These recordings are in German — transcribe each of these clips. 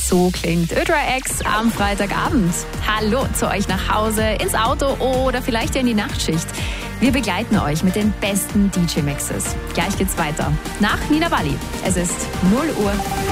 So klingt Ö3X am Freitagabend. Hallo zu euch nach Hause, ins Auto oder vielleicht in die Nachtschicht. Wir begleiten euch mit den besten DJ-Mixes. Gleich geht's weiter. Nach Nina Walli. Es ist 0 Uhr.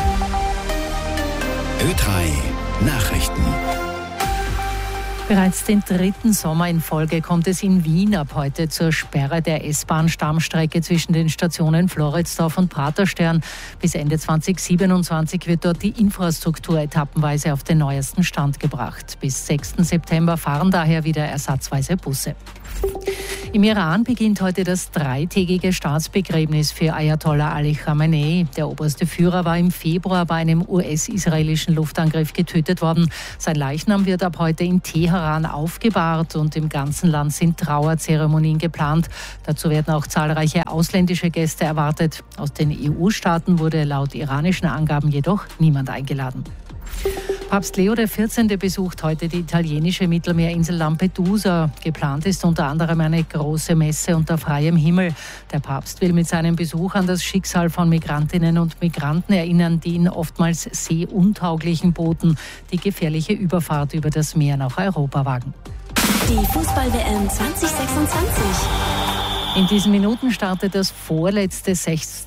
Ö3 Nachrichten. Bereits den 3. Sommer in Folge kommt es in Wien ab heute zur Sperre der S-Bahn-Stammstrecke zwischen den Stationen Floridsdorf und Praterstern. Bis Ende 2027 wird dort die Infrastruktur etappenweise auf den neuesten Stand gebracht. Bis 6. September fahren daher wieder ersatzweise Busse. Im Iran beginnt heute das 3-tägige Staatsbegräbnis für Ayatollah Ali Khamenei. Der oberste Führer war im Februar bei einem US-israelischen Luftangriff getötet worden. Sein Leichnam wird ab heute in Teheran aufgebahrt und im ganzen Land sind Trauerzeremonien geplant. Dazu werden auch zahlreiche ausländische Gäste erwartet. Aus den EU-Staaten wurde laut iranischen Angaben jedoch niemand eingeladen. Papst Leo XIV. Besucht heute die italienische Mittelmeerinsel Lampedusa. Geplant ist unter anderem eine große Messe unter freiem Himmel. Der Papst will mit seinem Besuch an das Schicksal von Migrantinnen und Migranten erinnern, die in oftmals seeuntauglichen Booten die gefährliche Überfahrt über das Meer nach Europa wagen. Die Fußball-WM 2026. In diesen Minuten startet das vorletzte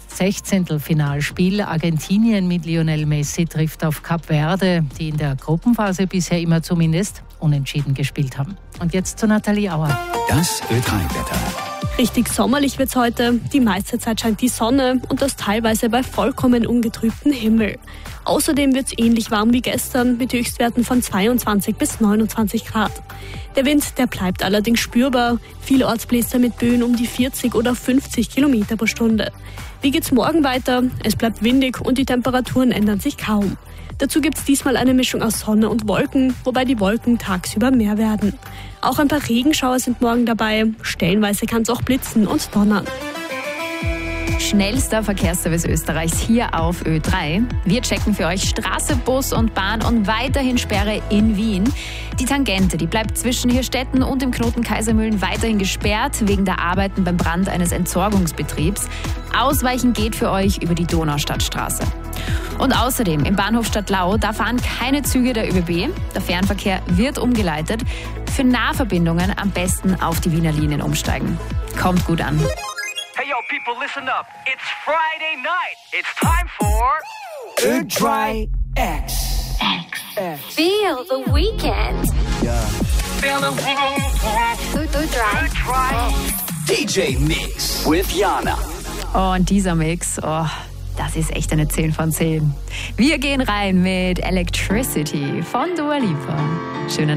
16. Argentinien mit Lionel Messi trifft auf Kap Verde, die in der Gruppenphase bisher immer zumindest unentschieden gespielt haben. Und jetzt zu Nathalie Auer. Das Ö3-Wetter. Richtig sommerlich wird's heute. Die meiste Zeit scheint die Sonne und das teilweise bei vollkommen ungetrübtem Himmel. Außerdem wird's ähnlich warm wie gestern mit Höchstwerten von 22 bis 29 Grad. Der Wind, der bleibt allerdings spürbar. Vielorts bläst er mit Böen um die 40 oder 50 Kilometer pro Stunde. Wie geht's morgen weiter? Es bleibt windig und die Temperaturen ändern sich kaum. Dazu gibt's diesmal eine Mischung aus Sonne und Wolken, wobei die Wolken tagsüber mehr werden. Auch ein paar Regenschauer sind morgen dabei. Stellenweise kann's auch blitzen und donnern. Schnellster Verkehrsservice Österreichs hier auf Ö3. Wir checken für euch Straße, Bus und Bahn und weiterhin Sperre in Wien. Die Tangente, die bleibt zwischen Hirstetten und dem Knoten Kaisermühlen weiterhin gesperrt wegen der Arbeiten beim Brand eines Entsorgungsbetriebs. Ausweichen geht für euch über die Donaustadtstraße. Und außerdem im Bahnhof Stadtlau, da fahren keine Züge der ÖBB. Der Fernverkehr wird umgeleitet. Für Nahverbindungen am besten auf die Wiener Linien umsteigen. Kommt gut an. Hey, yo, people, listen up. It's Friday night. It's time for Ö3X. Feel the weekend. Feel the Ö3. DJ Mix with Jana. Oh, und dieser Mix, das ist echt eine 10 von 10. Wir gehen rein mit Electricity von Dua Lipa. Schönen